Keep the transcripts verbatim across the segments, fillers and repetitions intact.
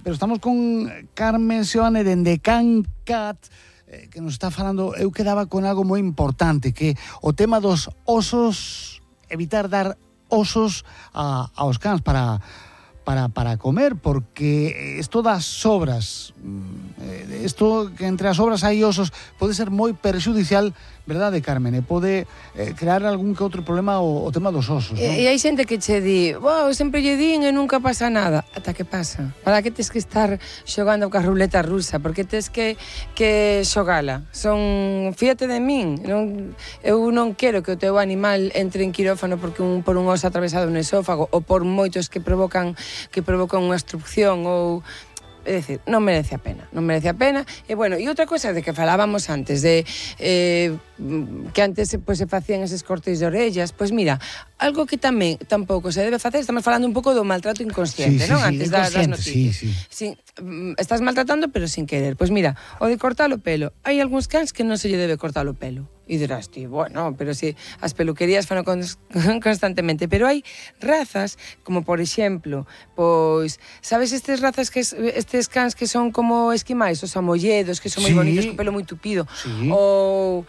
pero estamos con Carmen Seoane dende CanCat, eh, que nos está falando. Eu quedaba con algo moi importante, que o tema dos osos, evitar dar osos a, aos cans para... Para, para comer, porque isto das sobras, isto que entre as sobras hai osos, pode ser moi perxudicial, verdade, Carmen? E pode eh, crear algún que outro problema o, o tema dos osos, non? E, e hai xente que che di, wow, sempre lle din e nunca pasa nada. Ata que pasa? Para que tes que estar xogando ca ruleta rusa? Porque tes que, que xogala? Son, fíate de min, non, eu non quero que o teu animal entre en quirófano porque un, por un oso atravesado no esófago, ou por moitos que provocan que provocan unha obstrucción ou... É dicir, non merece a pena, non merece a pena. E, bueno, e outra cosa de que falábamos antes, de eh, que antes pues, se facían eses cortes de orellas, pois pues mira, algo que tamén tampouco se debe facer, estamos falando un pouco do maltrato inconsciente, sí, non? Sí, antes sí, das, das noticias. Sí, sí. Sí, estás maltratando, pero sin querer. Pois pues mira, o de cortar o pelo, hai algúns cans que non se lle debe cortar o pelo. E dirás ti, bueno, pero si as peluquerías fan constantemente, pero hai razas, como por exemplo, pois, sabes estes razas que estes cans que son como esquimais, os amolledos, que son moi sí. bonitos, co pelo moi tupido, sí. ou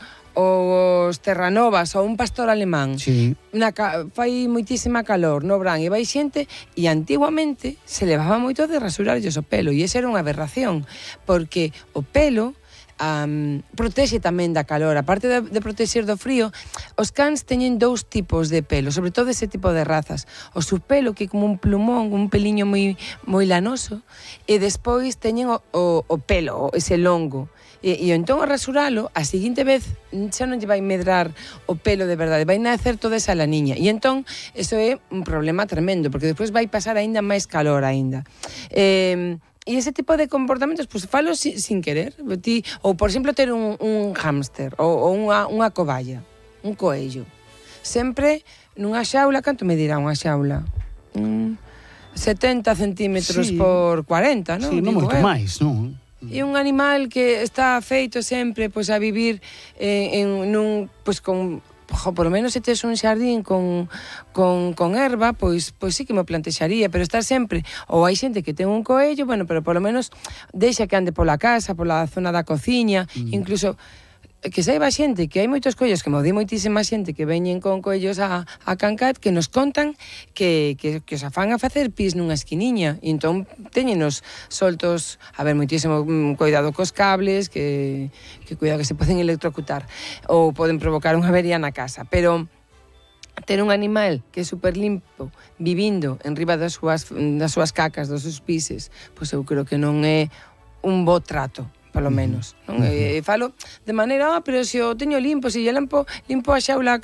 os terranovas, ou un pastor alemán. Sí. Na, fai moitísima calor no verán e vai xente, e antiguamente se levaba moito de rasurarlles o pelo, e esa era unha aberración, porque o pelo Um, protexe tamén da calor. Aparte de, de protexer do frío, os cans teñen dous tipos de pelo, sobre todo ese tipo de razas. O su pelo, que é como un plumón, un peliño moi, moi lanoso, e despois teñen o, o, o pelo, ese longo. E, e entón ao rasuralo, a seguinte vez xa non lle vai medrar o pelo de verdade, vai nacer toda esa laniña. E entón, eso é un problema tremendo, porque despois vai pasar aínda máis calor aínda. Eh... E ese tipo de comportamentos, pois, pues, falo sin, sin querer. Ti, ou, por exemplo, ter un, un hámster ou, ou unha, unha cobaya, un coello. Sempre nunha xaula, canto me dirá unha xaula? Mm, setenta centímetros sí. por cuarenta, non? Sí, non moito eh? máis, non? E un animal que está feito sempre pois, a vivir eh, en nun, pois, con... Jo, por lo menos se tes un xardín con, con, con erva, pois, pois sí que me plantexaría, pero estar sempre, ou hai xente que ten un coello, bueno, pero por lo menos deixa que ande pola casa, pola zona da cociña, mm. incluso que saiba xente que hai moitos coellos, que me di moitísima xente que veñen con coellos a, a CanCat, que nos contan que, que, que os afán a facer pis nunha esquiniña, e entón teñenos soltos, a ver, moitísimo mm, cuidado cos cables, que, que cuidado que se poden electrocutar, ou poden provocar unha avería na casa, pero ter un animal que é super limpo, vivindo en riba das súas, das súas cacas, dos seus pises, pois eu creo que non é un bo trato, polo menos, non? Uh -huh. E falo de maneira, ah, pero se o teño limpo, se lle limpo, limpo a xaula